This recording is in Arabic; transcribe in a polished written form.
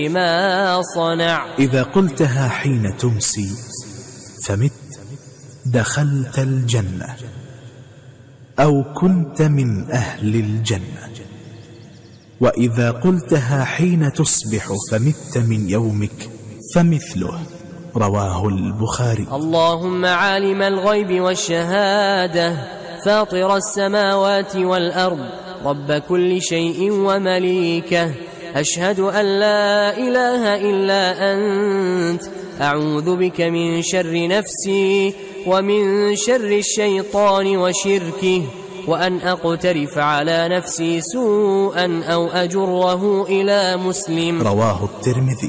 ما صنع. إذا قلتها حين تمسي فمت دخلت الجنة أو كنت من أهل الجنة. وإذا قلتها حين تصبح فمت من يومك فمثله. رواه البخاري. اللهم عالم الغيب والشهادة فاطر السماوات والأرض رب كل شيء ومليكه، أشهد أن لا إله إلا أنت، أعوذ بك من شر نفسي ومن شر الشيطان وشركه، وأن أقترف على نفسي سوءا أو أجره إلى مسلم. رواه الترمذي.